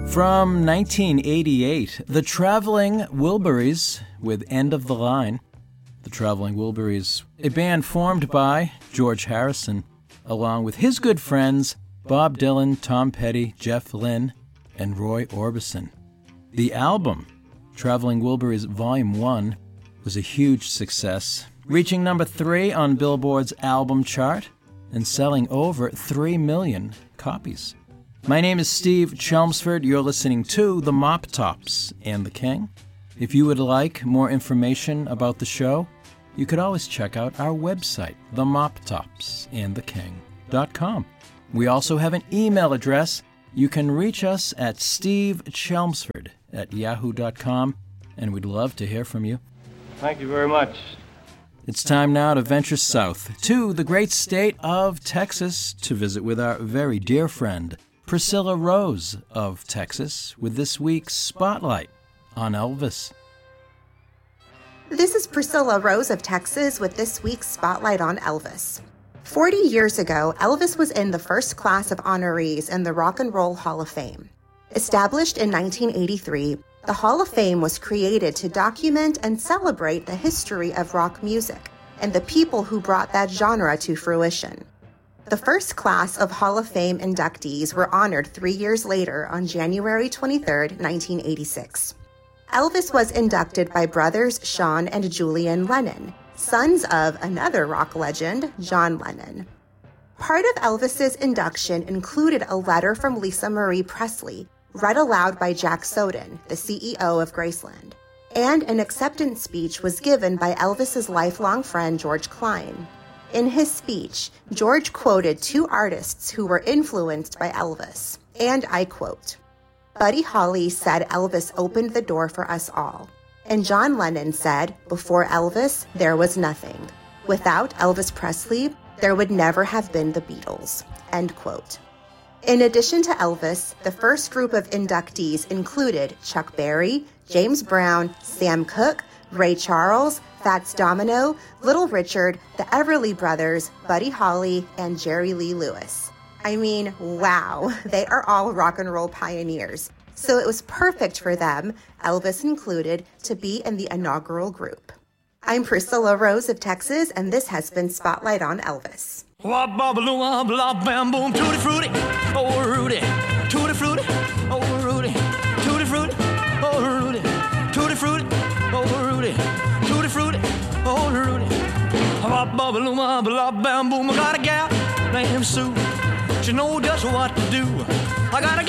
From 1988, the Traveling Wilburys with End of the Line. The Traveling Wilburys, a band formed by George Harrison, along with his good friends Bob Dylan, Tom Petty, Jeff Lynne, and Roy Orbison. The album, Traveling Wilburys Volume 1, was a huge success, reaching number 3 on Billboard's album chart and selling over 3 million copies. My name is Steve Chelmsford. You're listening to The Mop Tops and the King. If you would like more information about the show, you could always check out our website, themoptopsandtheking.com. We also have an email address. You can reach us at stevechelmsford@yahoo.com, and we'd love to hear from you. Thank you very much. It's time now to venture south to the great state of Texas to visit with our very dear friend, Priscilla Rose of Texas, with this week's Spotlight on Elvis. This is Priscilla Rose of Texas with this week's Spotlight on Elvis. 40 years ago, Elvis was in the first class of honorees in the Rock and Roll Hall of Fame. Established in 1983, the Hall of Fame was created to document and celebrate the history of rock music and the people who brought that genre to fruition. The first class of Hall of Fame inductees were honored 3 years later on January 23, 1986. Elvis was inducted by brothers Sean and Julian Lennon, sons of another rock legend, John Lennon. Part of Elvis's induction included a letter from Lisa Marie Presley, read aloud by Jack Soden, the CEO of Graceland, and an acceptance speech was given by Elvis's lifelong friend George Klein. In his speech, George quoted 2 artists who were influenced by Elvis, and I quote, "Buddy Holly said Elvis opened the door for us all. And John Lennon said, before Elvis, there was nothing. Without Elvis Presley, there would never have been the Beatles." End quote. In addition to Elvis, the first group of inductees included Chuck Berry, James Brown, Sam Cooke, Ray Charles, Fats Domino, Little Richard, the Everly Brothers, Buddy Holly, and Jerry Lee Lewis. I mean, wow, they are all rock and roll pioneers. So it was perfect for them, Elvis included, to be in the inaugural group. I'm Priscilla Rose of Texas, and this has been Spotlight on Elvis. Wop bobbaloo wop blah bam boom tutti frutti, oh Rudy, tutti frutti, oh Rudy, tutti frutti, oh Rudy, tutti frutti, oh Rudy, tutti frutti, oh Rudy. Wop bobbaloo wop blah bam boom. I got a gal named Sue, she knows just what to do. I got a